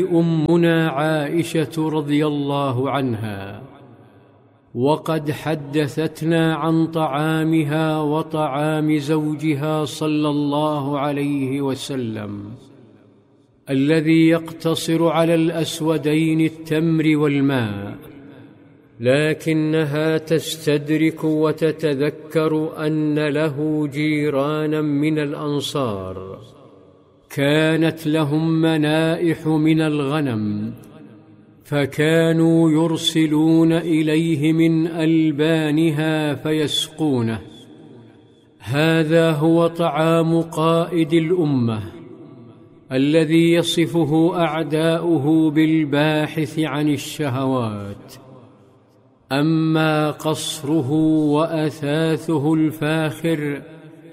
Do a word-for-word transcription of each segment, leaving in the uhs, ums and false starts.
أمنا عائشة رضي الله عنها، وقد حدثتنا عن طعامها وطعام زوجها صلى الله عليه وسلم الذي يقتصر على الأسودين التمر والماء، لكنها تستدرك وتتذكر أن له جيرانا من الأنصار كانت لهم منائح من الغنم، فكانوا يرسلون إليه من ألبانها فيسقونه. هذا هو طعام قائد الأمة الذي يصفه أعداؤه بالباحث عن الشهوات. أما قصره وأثاثه الفاخر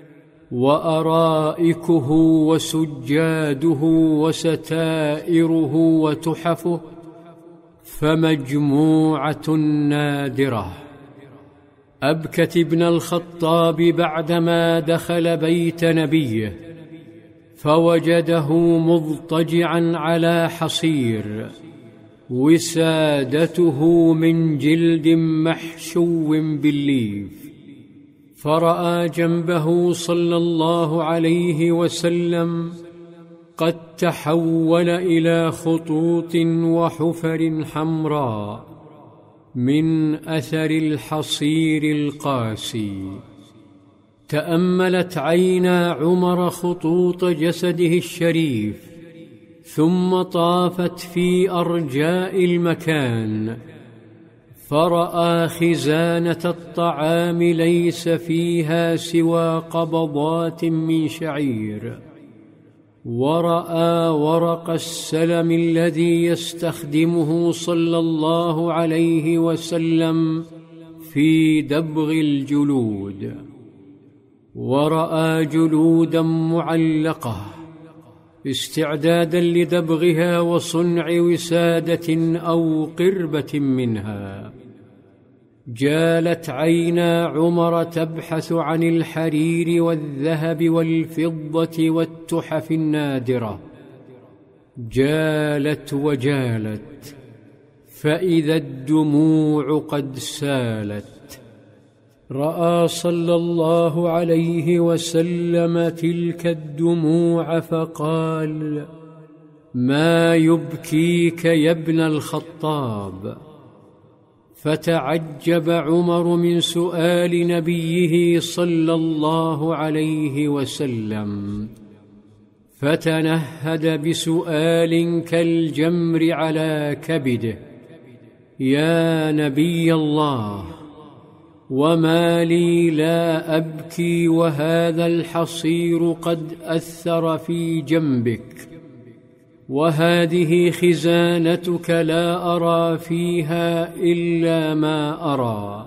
وأرائكه وسجاده وستائره وتحفه فمجموعة نادرة. أبكت ابن الخطاب بعدما دخل بيت نبيه فوجده مضطجعا على حصير وسادته من جلد محشو بالليف، فرأى جنبه صلى الله عليه وسلم قد تحول إلى خطوط وحفر حمراء من أثر الحصير القاسي. تأملت عينا عمر خطوط جسده الشريف، ثم طافت في أرجاء المكان فرأى خزانة الطعام ليس فيها سوى قبضات من شعير، ورأى ورق السلم الذي يستخدمه صلى الله عليه وسلم في دبغ الجلود، ورأى جلودا معلقة استعدادا لدبغها وصنع وسادة أو قربة منها. جالت عينا عمر تبحث عن الحرير والذهب والفضة والتحف النادرة، جالت وجالت فإذا الدموع قد سالت. رأى صلى الله عليه وسلم تلك الدموع فقال: ما يبكيك يا ابن الخطاب؟ فتعجب عمر من سؤال نبيه صلى الله عليه وسلم، فتنهد بسؤال كالجمر على كبده: يا نبي الله، وما لي لا أبكي وهذا الحصير قد أثر في جنبك، وهذه خزانتك لا أرى فيها إلا ما أرى،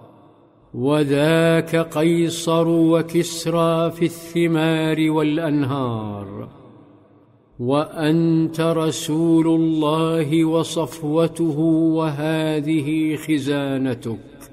وذاك قيصر وكسرى في الثمار والأنهار، وأنت رسول الله وصفوته وهذه خزانتك.